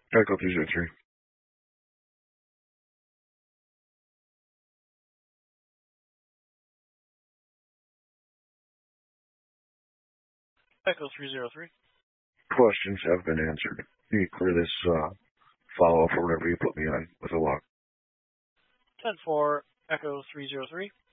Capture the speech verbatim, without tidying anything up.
Echo three zero three. Echo three zero three. Questions have been answered. You can clear this uh, follow-up or whatever you put me on with a log. ten four, Echo three zero three.